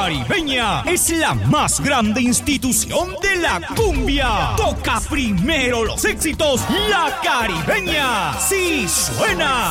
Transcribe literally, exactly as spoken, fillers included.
Caribeña es la más grande institución de la cumbia. Toca primero los éxitos La Caribeña. Sí suena.